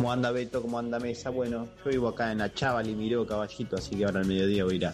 ¿Cómo anda Beto? ¿Cómo anda Mesa? Bueno, yo vivo acá en Achával y Miró, Caballito, así que ahora al mediodía voy a ir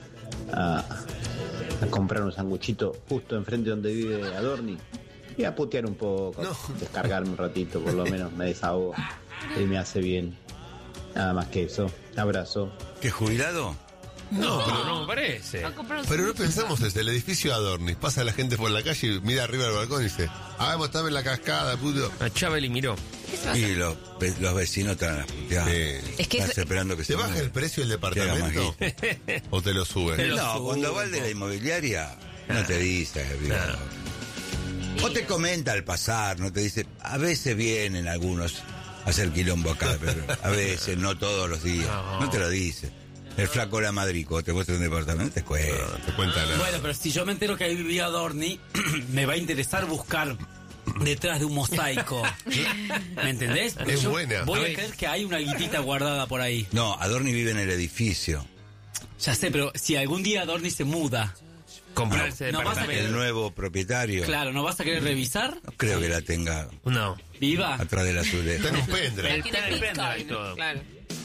a comprar un sanguchito justo enfrente donde vive Adorni y a putear un poco, descargarme un ratito, por lo menos me desahogo y me hace bien. Nada más que eso. Abrazo. ¿Qué, jubilado? No, pero no me parece. Pero no pensamos desde el edificio Adorni. Pasa la gente por la calle y mira arriba del balcón y dice: ah, mostrame la cascada, puto. Achával y Miró. Y los vecinos están a las puteadas. Es que están esperando que ¿Te baja el precio del departamento? ¿O te lo sube? No, cuando va el de la inmobiliaria, no te dice. O te comenta al pasar, no te dice. A veces vienen algunos a hacer quilombo acá, pero a veces, no todos los días. No te lo dice. El flaco La Madrid, cuando te muestra un departamento, te cuenta nada. Bueno, pero si yo me entero que ahí vivía Adorni, me va a interesar buscar detrás de un mosaico. ¿Me entendés? Porque es yo buena. Voy a creer que hay una guitita guardada por ahí. No, Adorni vive en el edificio. Ya sé, pero si algún día Adorni se muda, comprarse no vas a departamento. El nuevo propietario. Claro, ¿no vas a querer revisar? No creo que la tenga No. ¿Viva? atrás de la azuleja. Está en un pendrive. Está en el pendrive y todo. Claro.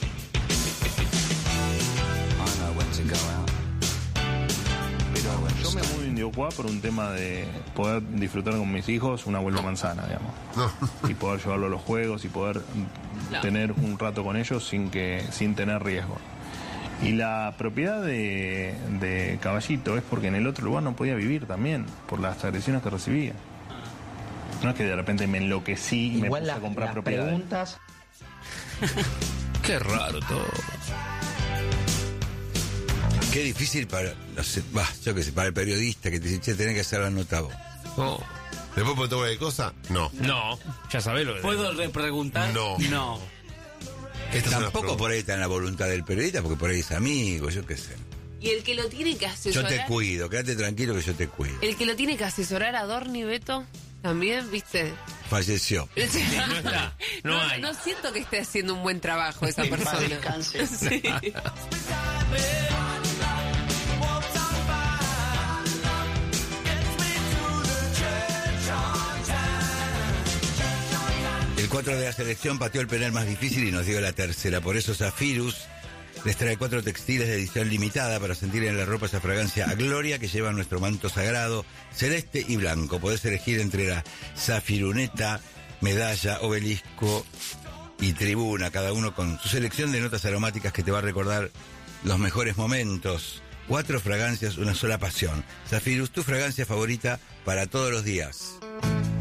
Yo me mudo a Indiocua por un tema de poder disfrutar con mis hijos una vuelta manzana, digamos. Y poder llevarlo a los juegos y poder tener un rato con ellos sin tener riesgo. Y la propiedad de Caballito es porque en el otro lugar no podía vivir también, por las agresiones que recibía. No es que de repente me enloquecí y me puse a comprar propiedades. Preguntas. Qué raro todo. Qué difícil para, no sé, yo qué sé, para el periodista que te dice: che, tenés que hacer la nota vos. Oh. ¿Después por todo de cosas? No. No, ya sabés lo que ¿Puedo repreguntar? No. Esta es una Tampoco pregunta. por ahí está en la voluntad del periodista, porque por ahí es amigo, yo qué sé. Y el que lo tiene que Yo asesorar. te cuido, quédate tranquilo que yo te cuido. El que lo tiene que asesorar a Adorni, Beto, también, ¿viste? Falleció. no está. No hay. No siento que esté haciendo un buen trabajo esa persona. Sí. El 4 de la selección pateó el penal más difícil y nos dio la tercera. Por eso Zafirus les trae 4 textiles de edición limitada para sentir en la ropa esa fragancia a gloria que lleva nuestro manto sagrado, celeste y blanco. Podés elegir entre la zafiruneta, medalla, obelisco y tribuna, cada uno con su selección de notas aromáticas que te va a recordar los mejores momentos. 4 fragancias, una sola pasión. Zafirus, tu fragancia favorita para todos los días.